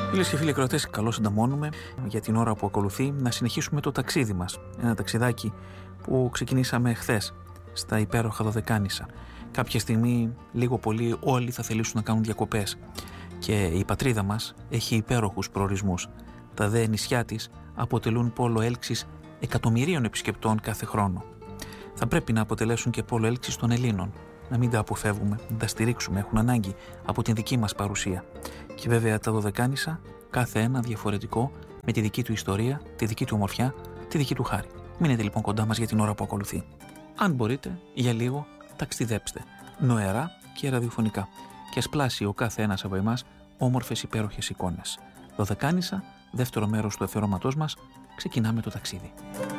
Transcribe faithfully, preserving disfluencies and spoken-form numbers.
Φίλες και φίλοι ακροατές, καλώς συνταμώνουμε για την ώρα που ακολουθεί να συνεχίσουμε το ταξίδι μας. Ένα ταξιδάκι που ξεκινήσαμε χθες στα υπέροχα Δωδεκάνησα. Κάποια στιγμή, λίγο πολύ, όλοι θα θελήσουν να κάνουν διακοπές. Και η πατρίδα μας έχει υπέροχους προορισμούς. Τα δε νησιά της αποτελούν πόλο έλξης εκατομμυρίων επισκεπτών κάθε χρόνο. Θα πρέπει να αποτελέσουν και πόλο έλξης των Ελλήνων. Να μην τα αποφεύγουμε, να τα στηρίξουμε, έχουν ανάγκη από την δική μας παρουσία. Και βέβαια τα Δωδεκάνησα, κάθε ένα διαφορετικό, με τη δική του ιστορία, τη δική του ομορφιά, τη δική του χάρη. Μείνετε λοιπόν κοντά μας για την ώρα που ακολουθεί. Αν μπορείτε, για λίγο ταξιδέψτε, νοερά και ραδιοφωνικά, και ας πλάσει ο κάθε ένας από εμάς όμορφες υπέροχες εικόνες. Δωδεκάνησα, δεύτερο μέρος του αφιερώματός μας, ξεκινάμε το ταξίδι.